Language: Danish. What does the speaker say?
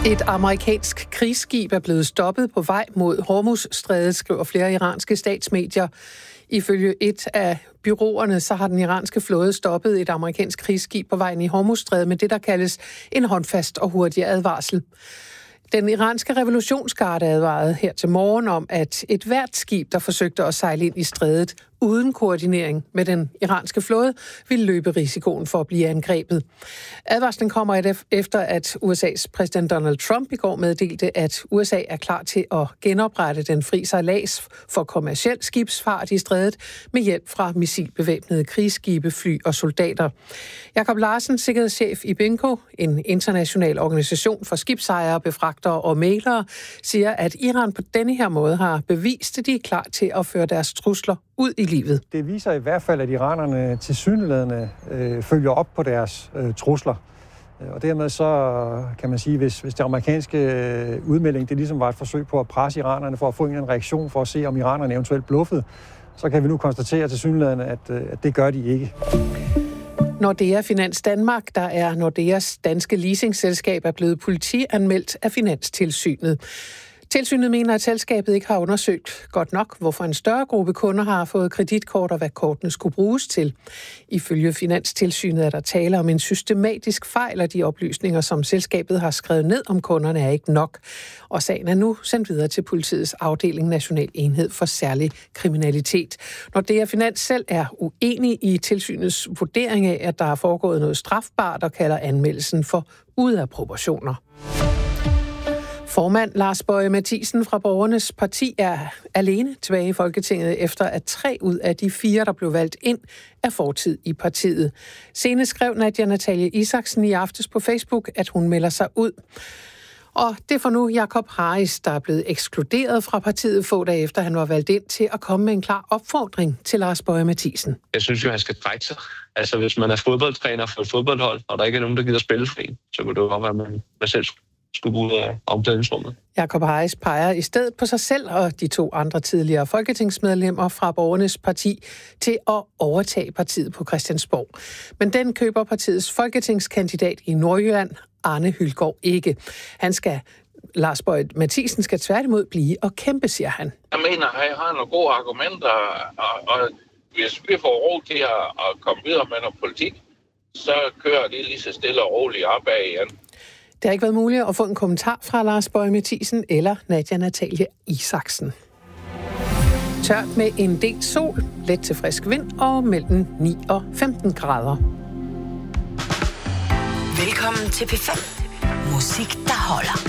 Et amerikansk krigsskib er blevet stoppet på vej mod Hormuzstrædet, skriver flere iranske statsmedier. Ifølge et af bureauerne, så har den iranske flåde stoppet et amerikansk krigsskib på vejen i Hormuzstrædet med det, der kaldes en håndfast og hurtig advarsel. Den iranske revolutionsgarde advarede her til morgen om, at et hvert skib, der forsøgte at sejle ind i strædet uden koordinering med den iranske flåde, ville løbe risikoen for at blive angrebet. Advarslen kommer efter, at USA's præsident Donald Trump i går meddelte, at USA er klar til at genoprette den fri sejlads for kommerciel skibsfart i strædet med hjælp fra missilbevæbnede krigsskibe, fly og soldater. Jakob Larsen, sikkerhedschef i BINCO, en international organisation for skibsejere, befragtere og mæglere, siger, at Iran på denne her måde har bevist, at de er klar til at føre deres trusler ud i livet. Det viser i hvert fald, at iranerne tilsyneladende følger op på deres trusler. Og dermed så kan man sige, hvis det amerikanske udmelding, det ligesom var et forsøg på at presse iranerne for at få en reaktion for at se, om iranerne eventuelt bluffede, så kan vi nu konstatere tilsyneladende, at det gør de ikke. Nordea Finans Danmark, der er Nordeas danske leasingselskab, er blevet politianmeldt af Finanstilsynet. Tilsynet mener, at selskabet ikke har undersøgt godt nok, hvorfor en større gruppe kunder har fået kreditkort og hvad kortene skulle bruges til. Ifølge Finanstilsynet er der tale om en systematisk fejl, og de oplysninger, som selskabet har skrevet ned om kunderne, er ikke nok. Og sagen er nu sendt videre til politiets afdeling National Enhed for Særlig Kriminalitet. Nordea Finans selv er uenig i tilsynets vurdering af, at der er foregået noget strafbart og kalder anmeldelsen for ude af proportioner. Formand Lars Boje Mathiesen fra Borgernes Parti er alene tilbage i Folketinget, efter at 3 ud af de 4, der blev valgt ind, er fortid i partiet. Senest skrev Nadia Natalie Isaksen i aftes på Facebook, at hun melder sig ud. Og det får nu Jacob Harris, der er blevet ekskluderet fra partiet få dage efter, han var valgt ind, til at komme med en klar opfordring til Lars Boje Mathiesen. Jeg synes jo, han skal trække sig. Altså, hvis man er fodboldtræner for et fodboldhold, og der ikke er nogen, der gider spille for en, så kunne det jo godt være, at man selv skulle ud af omklædningsrummet. Jacob Harris peger i stedet på sig selv og de 2 andre tidligere folketingsmedlemmer fra Borgernes Parti til at overtage partiet på Christiansborg. Men den køber partiets folketingskandidat i Nordjylland, Arne Hylgaard, ikke. Lars Boje Mathiesen skal tværtimod blive og kæmpe, siger han. Jeg mener, at jeg har nogle gode argumenter, og hvis vi får ro til at komme videre med noget politik, så kører det lige så stille og roligt opad igen. Det har ikke været muligt at få en kommentar fra Lars Boje Mathiesen eller Nadia Natalie Isaksen. Tørt med en del sol, let til frisk vind og mellem 9 og 15 grader. Velkommen til P5. Musik, der holder.